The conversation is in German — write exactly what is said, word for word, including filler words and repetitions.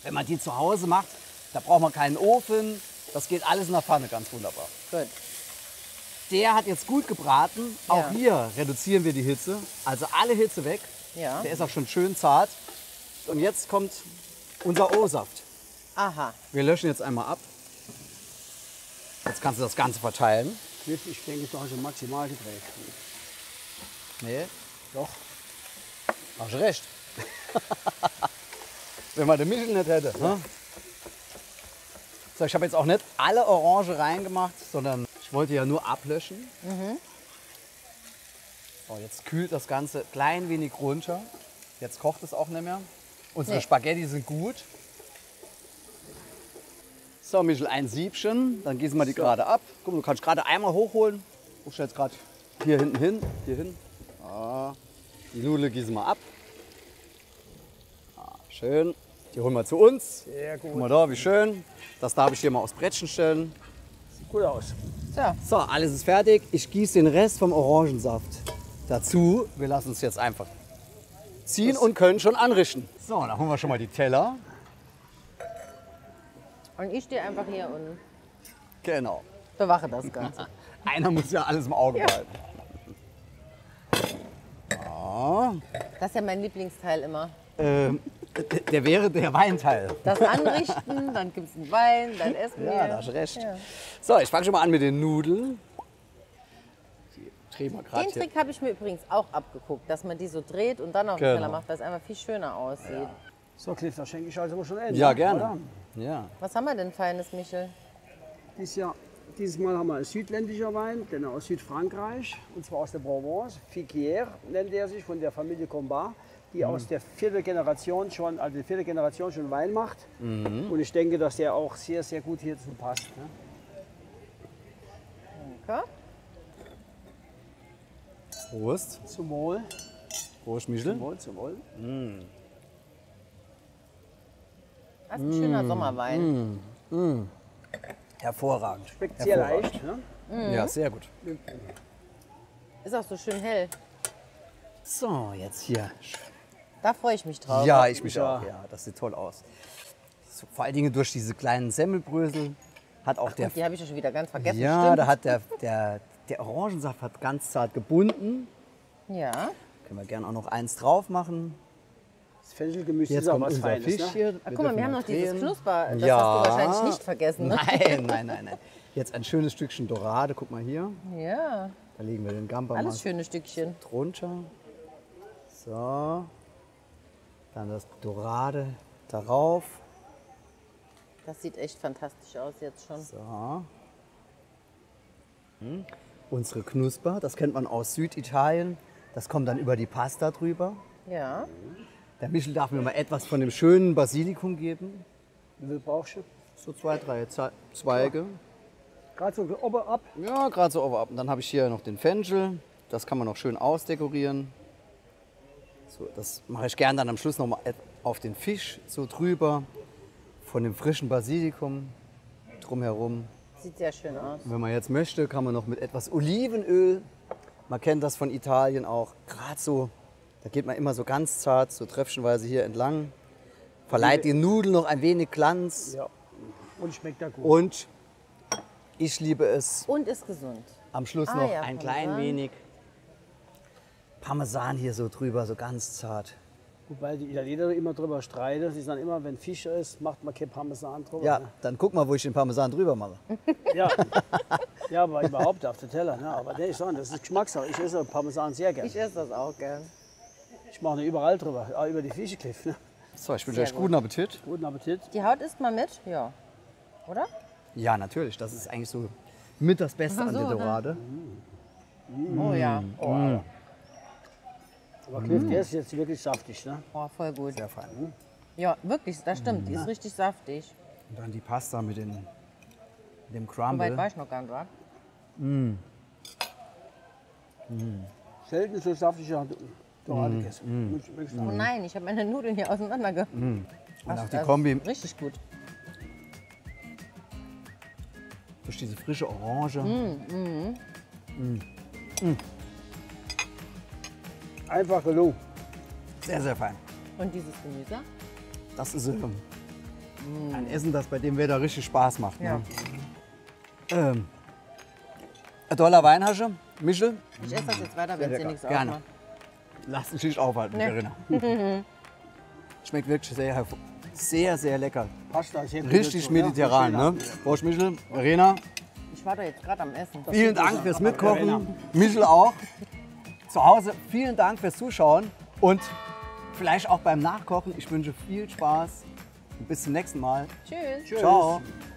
Wenn man die zu Hause macht, da braucht man keinen Ofen. Das geht alles in der Pfanne ganz wunderbar. Gut. Der hat jetzt gut gebraten. Auch Ja. hier reduzieren wir die Hitze. Also alle Hitze weg. Ja. Der ist auch schon schön zart. Und jetzt kommt unser O-Saft. Aha. Wir löschen jetzt einmal ab. Jetzt kannst du das Ganze verteilen. Ich denke, da hast du maximal gedreht. Nee, Doch. hast du recht. Wenn man den Michel nicht hätte. Ne? So, ich habe jetzt auch nicht alle Orange reingemacht, sondern ich wollte ja nur ablöschen. Mhm. So, jetzt kühlt das Ganze klein wenig runter. Jetzt kocht es auch nicht mehr. Unsere Nee. Spaghetti sind gut. So, Michel, ein Siebchen. Dann gießen wir die gerade ab. Guck mal, du kannst gerade einmal hochholen. Du stellst gerade hier hinten hin, hier hin. Ah, die Nudel gießen wir ab. Ah, schön. Die holen wir zu uns. Sehr gut. Guck mal da, wie schön. Das darf ich hier mal aufs Brettchen stellen. Sieht gut aus. So. So, alles ist fertig. Ich gieße den Rest vom Orangensaft dazu. Wir lassen es jetzt einfach ziehen und können schon anrichten. So, dann holen wir schon mal die Teller. Und ich stehe einfach hier und Genau. bewache das Ganze. Einer muss ja alles im Auge behalten. Ja. Das ist ja mein Lieblingsteil immer. Ähm, d- der wäre der Weinteil. Das Anrichten, dann gibt es einen Wein, dann essen wir. Ja, da hast du recht. Ja. So, ich fange schon mal an mit den Nudeln. Die drehen wir gerade Den hier. Trick habe ich mir übrigens auch abgeguckt, dass man die so dreht und dann auf den Genau. Teller macht, weil es einfach viel schöner aussieht. So, Cliff, das schenke ich also schon Ende. Ja, gerne. Oder? Ja. Was haben wir denn Feines, Michel? Dieses, Jahr, dieses Mal haben wir einen südländischer Wein, den aus Südfrankreich, und zwar aus der Provence. Figuier nennt er sich, von der Familie Combat, die aus der vierten Generation schon, also die vierte Generation schon Wein macht. Und ich denke, dass der auch sehr, sehr gut hierzu passt. Ne? Danke. Prost. Zum Wohl. Prost, Zum Michel. Wohl, zum Wohl. Das ist ein schöner Mm. Sommerwein. Hervorragend. Schmeckt sehr Hervorragend. leicht. Ne? Ja, sehr gut. Ist auch so schön hell. So, jetzt hier. Da freue ich mich drauf. Ja, ich mich Ja. auch. Ja, das sieht toll aus. So, vor allen Dingen durch diese kleinen Semmelbrösel hat auch der. Die habe ich ja schon wieder ganz vergessen. Ja, Stimmt. da hat der, der, der Orangensaft hat ganz zart gebunden. Ja. Können wir gerne auch noch eins drauf machen. Das Fenchelgemüse Jetzt ist auch kommt was unser Feines. Fisch Ne? hier. Ach, guck mal, wir haben noch dieses drehen. Knusper. Das Ja. hast du wahrscheinlich nicht vergessen. Ne? Nein, nein, nein, nein. Jetzt ein schönes Stückchen Dorade. Guck mal hier. Ja, Da legen wir den Gamba mal alles schöne Stückchen. drunter. So. Dann das Dorade darauf. Das sieht echt fantastisch aus jetzt schon. So. Hm. Unsere Knusper, das kennt man aus Süditalien. Das kommt dann über die Pasta drüber. Ja. Der Michel darf mir mal etwas von dem schönen Basilikum geben. Wie viel brauchst du? So zwei, drei Ze- Zweige. Gerade so oben ab. Ja, gerade so over ab. Und dann habe ich hier noch den Fenchel. Das kann man noch schön ausdekorieren. So, das mache ich gern dann am Schluss noch mal auf den Fisch so drüber. Von dem frischen Basilikum drumherum. Sieht sehr schön aus. Und wenn man jetzt möchte, kann man noch mit etwas Olivenöl, man kennt das von Italien auch, gerade so, da geht man immer so ganz zart, so tröpfchenweise hier entlang, verleiht den Nudeln noch ein wenig Glanz. Ja. Und schmeckt da gut. Und ich liebe es, Und ist gesund. am Schluss Ah noch ja, ein Parmesan. klein wenig Parmesan hier so drüber, so ganz zart. Wobei die Italiener immer drüber streiten. Sie sagen immer, wenn Fisch ist, macht man kein Parmesan drüber. Ja, Ne? dann guck mal, wo ich den Parmesan drüber mache. Ja. Ja, aber überhaupt auf der Teller. Ne? Aber nee, ich sage, das ist Geschmackssache. Ich esse Parmesan sehr gerne. Ich esse das auch gern. Ich mache ihn überall drüber, auch über die Fische, Cliff. Ne? So, ich wünsche Sehr euch gut. guten Appetit. Guten Appetit. Die Haut isst mal mit? Ja. Oder? Ja, natürlich, das ist eigentlich so mit das Beste Ach an so, der ne? Dorade. Oh ja. Oh, Aber Cliff, der ist jetzt wirklich saftig. Ne? oh, voll gut. Sehr fein. Ja, wirklich, das stimmt. Die ist richtig saftig. Und dann die Pasta mit, den, mit dem So weit war Crumble. ich noch gar nicht, wa? Selten so saftige Dorade gegessen. Muss ich wirklich Oh sagen. nein, ich habe meine Nudeln hier auseinanderge... Und Ach, auch die das Kombi ist Richtig gut. durch diese frische Orange. Einfach gelungen. Sehr, sehr fein. Und dieses Gemüse? Das ist ähm, Ein Essen, das bei dem Wetter richtig Spaß macht. Ja. Ne? Ähm, ein toller Wein hast du, Michel. Ich esse das jetzt weiter, wenn es dir lecker. nichts Gerne. ausmacht. Lass dich nicht aufhalten, Nee. Verena. Schmeckt wirklich sehr, hervor- sehr, sehr lecker. Pasta sehr gut Richtig dazu, ja. mediterran. Schön Ne? Prost, Michel. Verena, Ich war da jetzt gerade am Essen. vielen Dank gut fürs sein. Verena. Mitkochen. Michel auch. Zu Hause vielen Dank fürs Zuschauen und vielleicht auch beim Nachkochen. Ich wünsche viel Spaß und bis zum nächsten Mal. Tschüss. Tschüss. Ciao.